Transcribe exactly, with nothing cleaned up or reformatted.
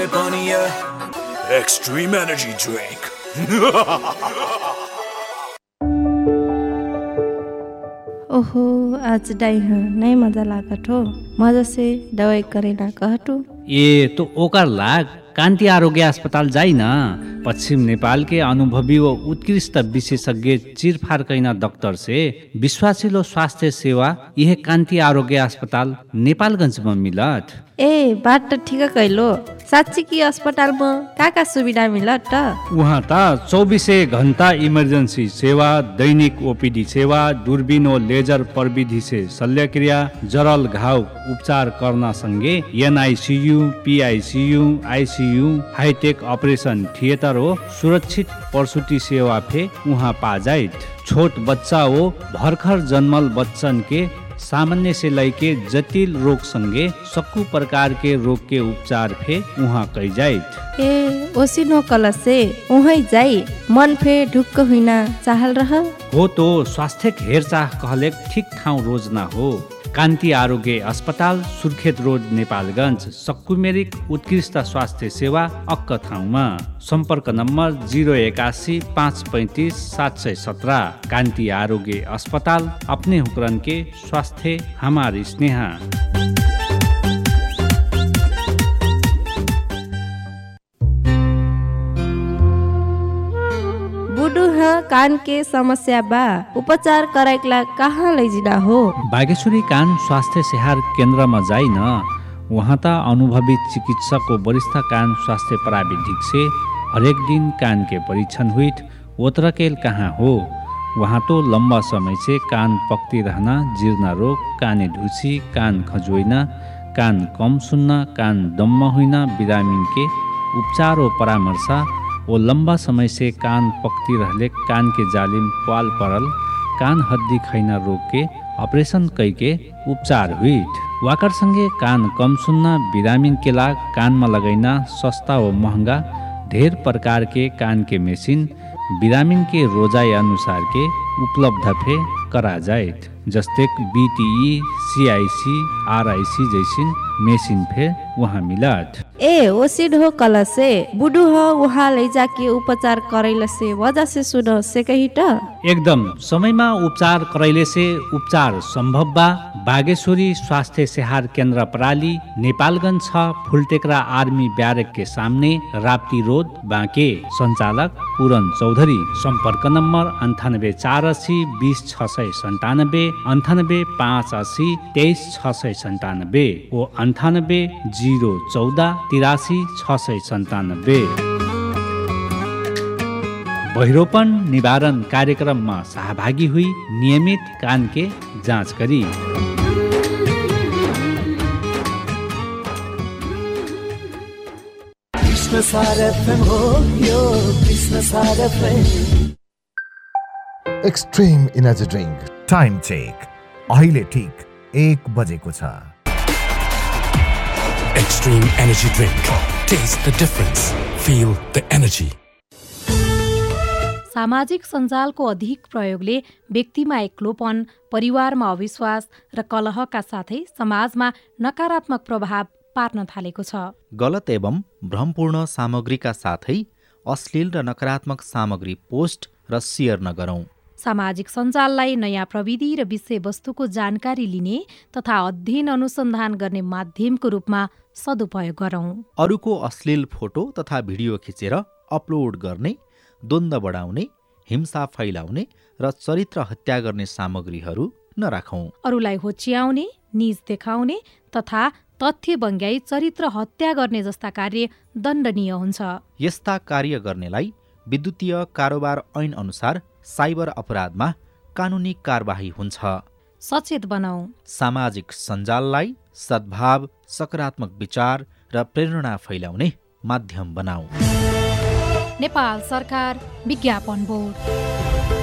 Extreme energy drink. ओहो आज die हाँ नहीं मजा लागत हो मजा से दवाई करेला कहटू ए तो ओकर लाग कान्ति आरोग्य अस्पताल जाइ न। पश्चिम नेपाल के अनुभवी व उत्कृष्ट विशेषज्ञ चिरफार कैना डाक्टर से विश्वासिलो स्वास्थ्य सेवा यह कान्ति आरोग्य अस्पताल नेपालगंज में मिलत। ए बात त ठिक कैलो साँच्ची की अस्पताल में का का सुविधा मिलत त वहाँ त चौबीसै घण्टा इमर्जेन्सी सेवा, दैनिक ओपीडी सेवा, दूरबीन व लेजर प्रविधि से शल्यक्रिया, जरल घाव उपचार गर्न सँगै NICU, PICU, ICU, hi tech operation theatre हो सुरक्षित प्रसूति सेवा फे वहाँ पा जाइत। छोट बच्चा हो भर्खर जन्मल बच्चन के सामान्य से लैके जटिल रोग संगे सक्कु प्रकार के रोग के उपचार फे वहाँ कै जाइत। ए ओसिनो कल से वहीं जाई मन फे ढुक्क हुइना चाहल रह हो तो स्वास्थ्य हेरचाह कहले ठीक ठाउँ रोज ना हो। कान्ति आरोग्य अस्पताल सुर्खेत रोड नेपालगंज सक्कुमेरिक उत्कृष्ट स्वास्थ्य सेवा अक्क ठाउँमा। सम्पर्क नम्बर जीरो एकासी पाँच पैंतीस सात सय सत्रह। कान्ति आरोग्य अस्पताल अपने हुकरन के स्वास्थ्य हमारी स्नेहा। बुडू हाँ कान के समस्या बा उपचार कराइकला कहाँ लैजिना हो। बागेश्वरी कान स्वास्थ्य सेहार केन्द्र में जाइ न। वहाँ त अनुभवी चिकित्सक को वरिष्ठ कान स्वास्थ्य प्राविधिक से हरेक दिन कान के परीक्षण हुईत ओतरकेल कहाँ हो। वहाँ तो लंबा समय से कान पकती रहना, जीर्ण रोग, काने ढुसी, कान खजोइना, कान कम सुनना, कान दम्म हुइना, बिरामीन के उपचार और परामर्श वो लंबा समय से कान पकती रहले कान के जालिम पाल परल, कान हड्डी खैना रोग के ऑपरेशन कई के उपचार हुईट। वाकर संगे कान कम सुनना बिरामीन के लाग कान में लगैना सस्ता व महंगा ढेर प्रकार के कान के मेसिन बिरामीन के रोजाई अनुसार के उपलब्ध फे करा जाइत। जस्ते बीटीई, सीआईसी, आरआईसी जैसिन मेसिन फे वहाँ मिलत। ए ओसिड हो कल से बुडू हो वहाँ ले जाके उपचार करैले से वजह से सुनो से कही त एकदम समयमा उपचार करैले से उपचार संभव बा। बागेश्वरी स्वास्थ्य सेहार केन्द्र प्राली नेपालगंज छ फुलटेकरा आर्मी ब्यारेक के सामने राप्ती रोड बाँके। संचालक पूरन चौधरी। संपर्क नम्बर अंठानब्बे चार अस्सी बीस छ सय सन्तानब्बे, अंठानब्बे पाँच अस्सी तेईस छ सय सन्तानब्बे ओ अंठानब्बे जीरो चौदह तिरासी छ सय सन्तानब्बे। बहिरोपन निवारण कार्यक्रम में सहभागी हुई नियमित कान के जांच curry. Extreme energy drink time check अहिले ठीक एक बजेको छ। Extreme energy drink. Taste the difference. Feel the energy. सामाजिक सञ्जालको अधिक प्रयोगले व्यक्तिमा एक्लोपन, परिवारमा अविश्वास र कलहका साथै समाजमा नकारात्मक प्रभाव पार्न थालेको छ। गलत एवं भ्रमपूर्ण सामग्रीका साथै अश्लील र नकारात्मक सामग्री पोस्ट र शेयर नगरौं। सामाजिक सञ्जाललाई नयाँ प्रविधि र विषयवस्तुको जानकारी लिने तथा अध्ययन अनुसन्धान गर्ने माध्यमको रूपमा सदुपयोग गरौं। अरूको अश्लील फोटो तथा भिडियो खिचेर अपलोड गर्ने, द्वन्द्व बढाउने, हिंसा फैलाउने र चरित्र हत्या गर्ने सामग्रीहरू नराखौं। अरूलाई होच्याउने, निज देखाउने तथा तथ्य बङ्ग्याई चरित्र हत्या गर्ने जस्ता कार्य दण्डनीय हुन्छ। यस्ता कार्य गर्नेलाई विद्युतीय कारोबार ऐन अनुसार साइबर अपराधमा कानुनी कारबाही हुन्छ। सचेत बनाऊ। सामाजिक सञ्जाललाई सद्भाव, सकारात्मक विचार र प्रेरणा फैलाउने माध्यम बनाऊ। नेपाल सरकार विज्ञापन बोर्ड।